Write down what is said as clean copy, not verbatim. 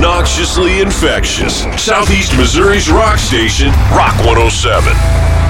obnoxiously infectious. Southeast Missouri's rock station, Rock 107.